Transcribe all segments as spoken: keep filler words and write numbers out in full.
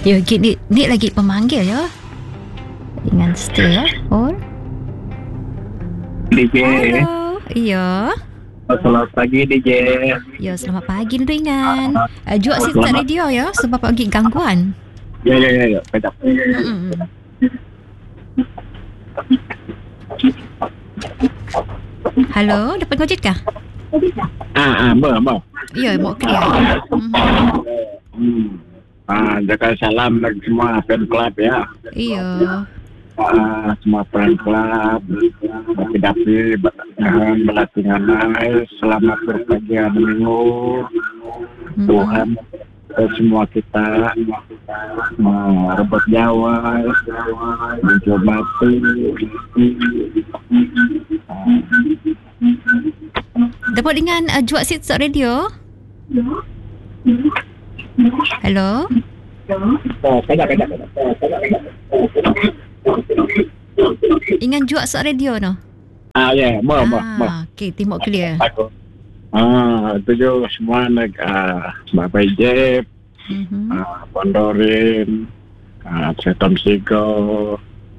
Ya, ni, ni lagi pemanggil ya. Dengan stay ya. Oh. D J. Halo. Ya. Selamat pagi D J. Ya, selamat pagi Nuringan. Uh, Jual si tak radio ya sebab pagi gangguan. Ya ya ya ya. Pedap. Hmm. Halo, dapat ngojek kah? Ah ah, ber ber. Ya, mau clear. Hmm. Ah, jaga salam bagi semua fan club ya. Iya. Ah, semua fan club. Dapi dapi belatihan selamat berpagi minggu. Tuhan semua kita uh, rebut Jawa mencoba tu dapat dengan uh, Juak Sit Radio. Halo. oh kena kena kena Ingat Juak Sit Radio no. ah ya yeah. mau mau mau Ah, okey, timuk clear. ah tujuh semua nak ah Bapak Jeb Mhm. ah Pondorin ah Setom Sigo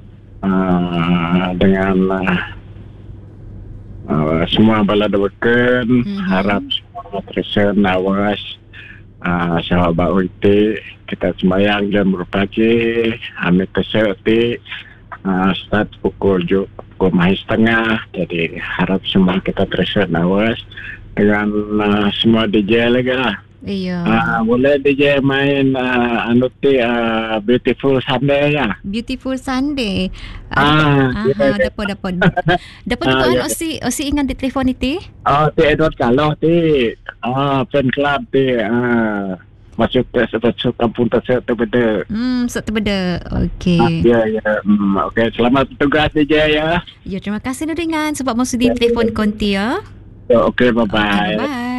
ah dengan ah, semua balada beken Mhm. harap semua tersen awas ah sahabat uti kita sembahyang jam berpagi amit kesehati ah start pukul ju pukul mahis setengah jadi harap semua kita tersen awas dengan uh, semua D J lagi lah. Iya. Ah boleh D J main uh, anu ti uh, Beautiful Sunday ya. Beautiful Sunday. Ah, ah, ya, ya. dapat dapat. Dapat Ah, tuan ya. osi osi ingat di telefon itu? Oh, ti Edward Kaloh ti. Ah, fan club ti. Ah, masuk ke masuk kampung tersebut tu betul. Hmm, satu benda. Ah, Okey. ya ya. Hmm, okey, selamat bertugas D J ya. Ya, terima kasih Nuringan sebab mau sudi telefon konti ya. Okey, bye Okay, bye. bye.